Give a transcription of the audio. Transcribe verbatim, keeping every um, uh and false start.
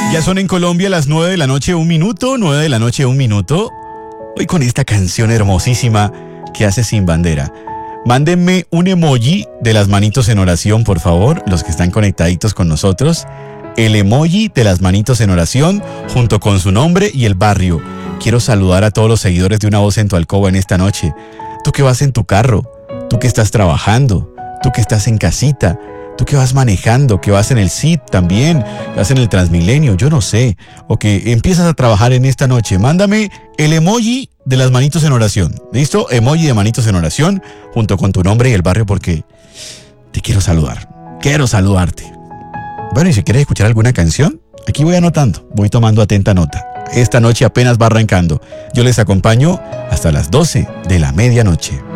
Ya son en Colombia las nueve de la noche, un minuto, nueve de la noche, un minuto. Hoy con esta canción hermosísima que hace Sin Bandera. Mándenme un emoji de las manitos en oración, por favor, los que están conectaditos con nosotros. El emoji de las manitos en oración, junto con su nombre y el barrio. Quiero saludar a todos los seguidores de Una Voz en tu Alcoba en esta noche. Tú que vas en tu carro, tú que estás trabajando, tú que estás en casita, tú que vas manejando, que vas en el C I T también, que vas en el Transmilenio, yo no sé, o que empiezas a trabajar en esta noche. Mándame el emoji de las manitos en oración, ¿listo? Emoji de manitos en oración, junto con tu nombre y el barrio, porque te quiero saludar, quiero saludarte. Bueno, y si quieres escuchar alguna canción, aquí voy anotando, voy tomando atenta nota. Esta noche apenas va arrancando. Yo les acompaño hasta las doce de la medianoche.